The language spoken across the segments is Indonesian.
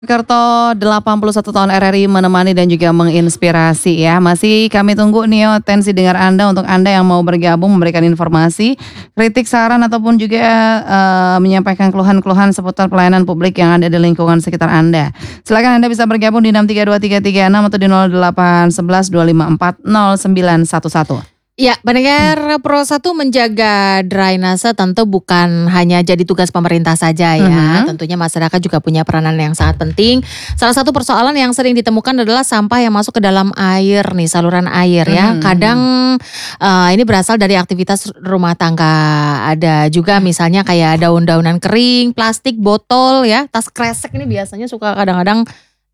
Karto 81 tahun RRI menemani dan juga menginspirasi ya. Masih kami tunggu nih atensi dengar Anda untuk Anda yang mau bergabung memberikan informasi, kritik, saran ataupun juga menyampaikan keluhan-keluhan seputar pelayanan publik yang ada di lingkungan sekitar Anda. Silakan Anda bisa bergabung di 632336 atau di 0811 2540 911. Ya, pendengar Pro 1 menjaga drainase tentu bukan hanya jadi tugas pemerintah saja ya. Tentunya masyarakat juga punya peranan yang sangat penting. Salah satu persoalan yang sering ditemukan adalah sampah yang masuk ke dalam air nih, saluran air ya. Kadang ini berasal dari aktivitas rumah tangga. Ada juga misalnya kayak daun-daunan kering, plastik, botol ya, tas kresek ini biasanya suka kadang-kadang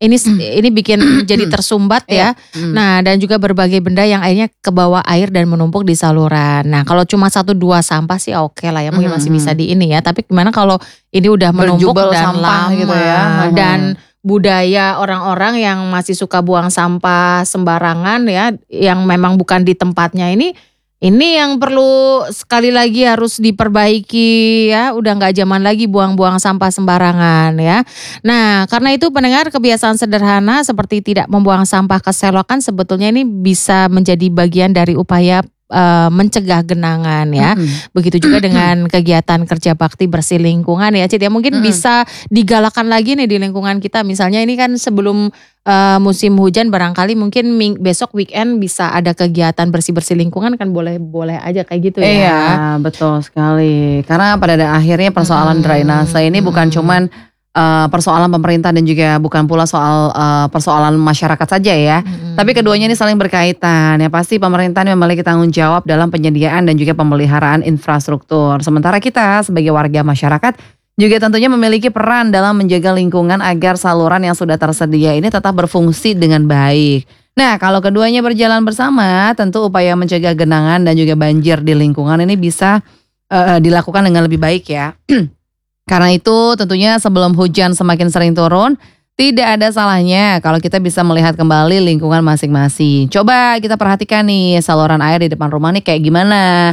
ini bikin jadi tersumbat ya. Nah, dan juga berbagai benda yang akhirnya ke bawah air dan menumpuk di saluran. Nah, kalau cuma 1-2 sampah sih oke lah ya, mungkin masih bisa di ini ya. Tapi gimana kalau ini udah menumpuk Berjubel dan sampah lama gitu ya. dan budaya orang-orang yang masih suka buang sampah sembarangan ya, yang memang bukan di tempatnya ini yang perlu sekali lagi harus diperbaiki ya, udah gak zaman lagi buang-buang sampah sembarangan ya. Nah, karena itu pendengar, kebiasaan sederhana seperti tidak membuang sampah ke selokan sebetulnya ini bisa menjadi bagian dari upaya mencegah genangan ya. Begitu juga dengan kegiatan kerja bakti bersih lingkungan ya Cid ya. Mungkin bisa digalakan lagi nih di lingkungan kita. Misalnya ini kan sebelum musim hujan barangkali mungkin besok weekend bisa ada kegiatan bersih-bersih lingkungan kan, boleh aja kayak gitu ya. Iya, betul sekali. Karena pada akhirnya persoalan drainase ini bukan cuman persoalan pemerintah dan juga bukan pula soal persoalan masyarakat saja ya. Tapi keduanya ini saling berkaitan. Ya pasti pemerintah ini memiliki tanggung jawab dalam penyediaan dan juga pemeliharaan infrastruktur. Sementara kita sebagai warga masyarakat juga tentunya memiliki peran dalam menjaga lingkungan agar saluran yang sudah tersedia ini tetap berfungsi dengan baik. Nah, kalau keduanya berjalan bersama, tentu upaya mencegah genangan dan juga banjir di lingkungan ini bisa dilakukan dengan lebih baik ya. Karena itu tentunya sebelum hujan semakin sering turun, tidak ada salahnya kalau kita bisa melihat kembali lingkungan masing-masing. Coba kita perhatikan nih saluran air di depan rumah nih kayak gimana.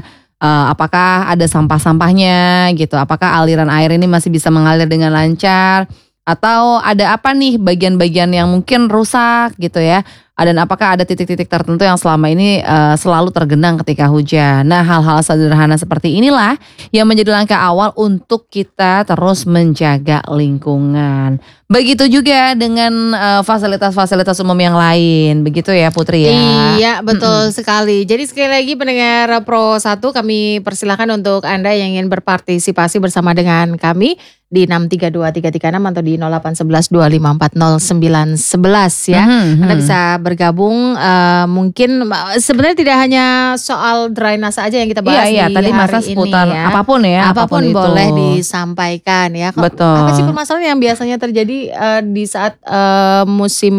Apakah ada sampah-sampahnya gitu, apakah aliran air ini masih bisa mengalir dengan lancar. Atau ada apa nih bagian-bagian yang mungkin rusak gitu ya. Dan apakah ada titik-titik tertentu yang selama ini selalu tergenang ketika hujan. Nah, hal-hal sederhana seperti inilah yang menjadi langkah awal untuk kita terus menjaga lingkungan. Begitu juga dengan fasilitas-fasilitas umum yang lain. Begitu ya Putri ya. Iya, betul sekali. Jadi sekali lagi pendengar Pro 1 kami persilakan untuk Anda yang ingin berpartisipasi bersama dengan kami di 632336 atau di 0811 2540 911 ya. Anda bisa bergabung, mungkin sebenarnya tidak hanya soal drainase aja yang kita bahas di tadi masa hari seputar ini ya. apapun ya, Apapun itu boleh disampaikan ya. Betul. Apa sih permasalahan yang biasanya terjadi di saat musim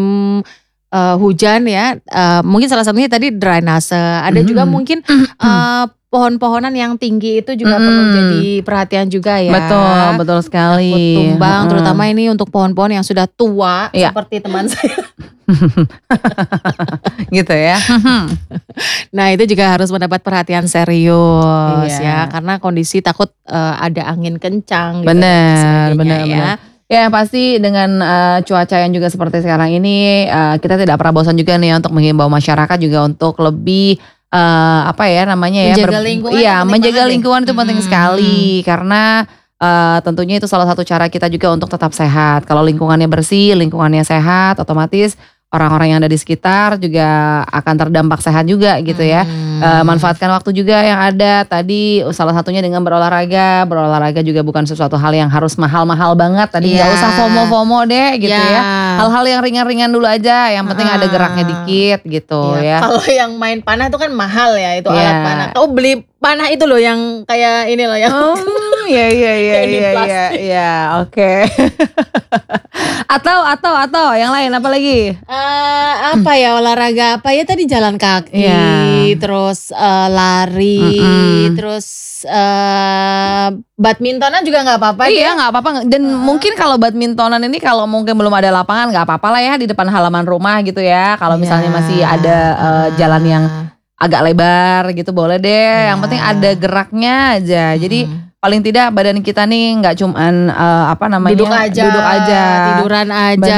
hujan ya? Mungkin salah satunya tadi drainase. Ada juga mungkin pohon-pohonan yang tinggi itu juga perlu jadi perhatian juga ya. Betul sekali. Takut tumbang, terutama ini untuk pohon-pohon yang sudah tua seperti teman saya. Gitu ya. Nah, itu juga harus mendapat perhatian serius ya, karena kondisi takut ada angin kencang gitu. Benar. Ya. Ya pasti dengan cuaca yang juga seperti sekarang ini kita tidak pernah bosan juga nih untuk menghimbau masyarakat juga untuk lebih menjaga lingkungan. Iya, menjaga lingkungan itu penting sekali karena tentunya itu salah satu cara kita juga untuk tetap sehat. Kalau lingkungannya bersih, lingkungannya sehat, otomatis orang-orang yang ada di sekitar juga akan terdampak sehat juga gitu ya. Manfaatkan waktu juga yang ada tadi, salah satunya dengan berolahraga. Berolahraga juga bukan sesuatu hal yang harus mahal-mahal banget. Tadi nggak usah FOMO deh gitu ya. Hal-hal yang ringan-ringan dulu aja. Yang penting ada geraknya dikit gitu ya. Kalau yang main panah itu kan mahal ya, itu alat panah. Kau beli panah itu loh yang kayak ini loh yang iya, oke. Atau yang lain apa lagi? Apa ya, olahraga apa ya tadi, jalan kaki, terus lari, terus badmintonan juga nggak apa-apa. Iya, nggak apa-apa. Dan mungkin kalau badmintonan ini kalau mungkin belum ada lapangan nggak apa-apa lah ya di depan halaman rumah gitu ya. Kalau misalnya masih ada jalan yang agak lebar gitu boleh deh. Yang penting ada geraknya aja. Jadi paling tidak badan kita nih nggak cuman duduk aja, tiduran aja.